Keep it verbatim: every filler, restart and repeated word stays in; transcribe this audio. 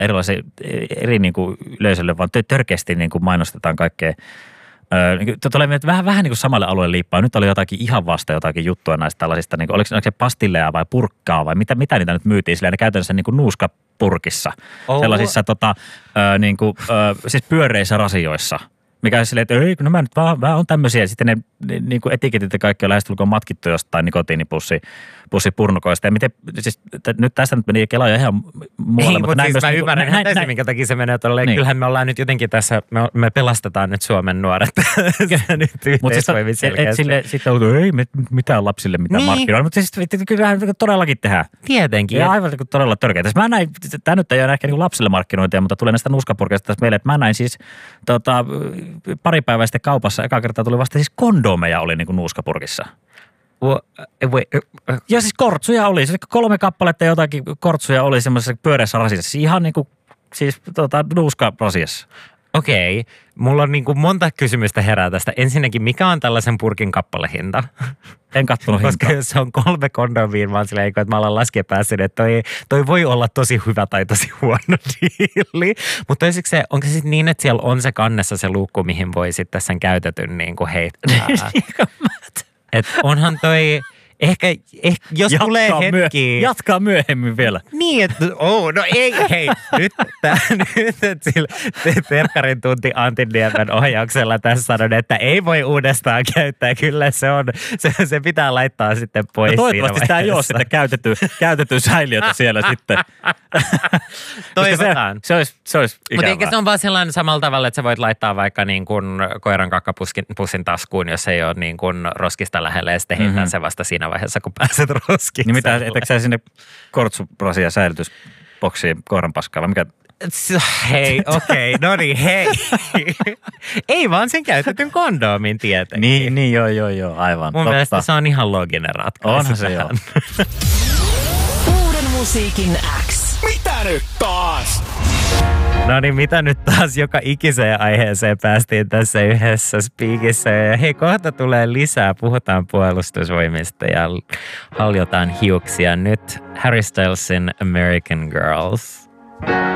erilaisia eri niin kuin yleisölle, vaan törkeästi niin kuin mainostetaan kaikkea. Tulee vähän, vähän niin kuin samalle alueelle liippaa. Nyt oli jotakin ihan vasta jotakin juttua näistä tällaisista, niin kuin, oliko, oliko se pastilleja vai purkkaa vai mitä, mitä niitä nyt myytiin silleen, ne käytännössä niin kuin nuuskapurkissa. Oh. Sellaisissa tota, ö, niin kuin, ö, siis pyöreissä rasioissa. Mikä on silleen, että ei, kun nämä nyt vaan, vaan on tämmöisiä. Sitten ne, ne niin kuin etiketit ja kaikki on lähestulkoon matkittu jostain nikotiinipussi pussi purnukoista. Ja miten, siis t- nyt tästä nyt meni Kela jo ihan muualle. Ei, mutta näin siis mä niin ymmärrän ihan täysin, minkä takia se menee tolleen. Niin. Kyllähän me ollaan nyt jotenkin tässä, me, me pelastetaan nyt Suomen nuoret. nyt yhteisvoimit selkeästi. Sitten on, ei mitään lapsille mitään niin. markkinoilla. Mutta siis kyllähän todellakin tehdään. Tietenkin. Ja aivan todella törkeä. Mä näin, tämä nyt ei ole ehkä niin lapsille markkinointia, mutta tulee näistä nuuskapurkeista tässä meille, että mä näin siis tota, pari päivää sitten kaupassa, eka kertaa tuli vasta siis kondomeja oli niin kuin nuuskapurkissa. Ja siis kortsuja oli, siis kolme kappaletta jotakin kortsuja oli semmoisessa pyöreässä rasiassa, ihan niin kuin siis tota, nuuskarasiassa. Okei, mulla on niin kuin monta kysymystä herää tästä. Ensinnäkin, mikä on tällaisen purkin kappalehinta? En kattonut hintaa. Koska jos se on kolme kondomiin, vaan silleen, että mä alan laskea päässyt, että toi, toi voi olla tosi hyvä tai tosi huono diili. Mutta toiseksi se, onko se sitten niin, että siellä on se kannessa se luukku, mihin voi sitten sen käytetyn niin kuin heittää? Että onhan toi... Ehkä, ehkä jos jatkaa tulee hetki... Myö, jatkaa myöhemmin vielä. Niin, että oh, no ei, hei, nyt, tää, nyt että sillä Terkkarin tunti Antin Niemen ohjauksella tässä sanon, että ei voi uudestaan käyttää. Kyllä se on, se, se pitää laittaa sitten pois. No toivottavasti sitä ei ole sitä käytetty, käytetty säiliötä siellä sitten. Toivotaan. Se, se olisi, se olisi ikävää. Mutta eikä se on vaan sellainen samalla tavalla, että sä voit laittaa vaikka niin kuin koiran kakkapussin taskuun, jos ei ole niin kuin roskista lähellä ja sitten heittää mm-hmm. se vasta siinä vaiheessa, kun pääset roskiin. Niin mitä, etteikö sä sinne kortsurasia säilytysboksiin koiran paskaa vai mikä? Hei, okei, okay, no niin, hei. Ei vaan sen käytetyn kondoomin tietenkin. Niin, niin joo, joo, joo, aivan. Mun totta. mielestä se on ihan loginen ratkaisu. Onhan se joo. Uuden musiikin X. Mitä nyt taas? No niin, mitä nyt taas joka ikiseen aiheeseen päästiin tässä yhdessä spiikissä. Ja hei, kohta tulee lisää. Puhutaan puolustusvoimista ja haljotaan hiuksia. Nyt Harry Stylesin American Girls.